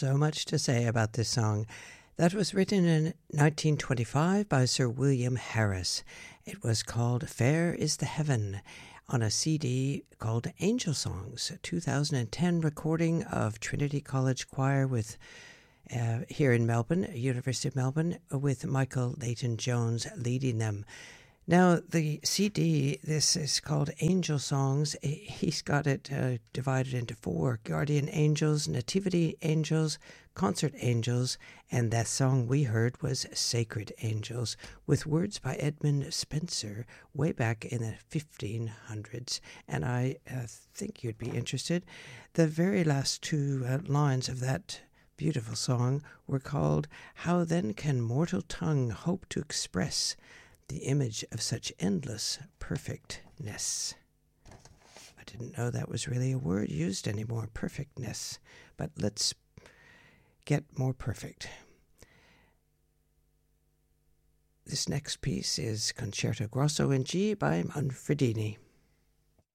So much to say about this song. That was written in 1925 by Sir William Harris. It was called Fair is the Heaven on a CD called Angel Songs, a 2010 recording of Trinity College Choir with here in Melbourne, University of Melbourne, with Michael Leighton Jones leading them. Now, the CD, this is called Angel Songs. He's got it divided into 4: Guardian Angels, Nativity Angels, Concert Angels, and that song we heard was Sacred Angels, with words by Edmund Spenser way back in the 1500s. And I think you'd be interested. The very last 2 lines of that beautiful song were called How Then Can Mortal Tongue Hope to Express the Image of Such Endless Perfectness. I didn't know that was really a word used anymore, perfectness, but let's get more perfect. This next piece is Concerto Grosso in G by Manfredini.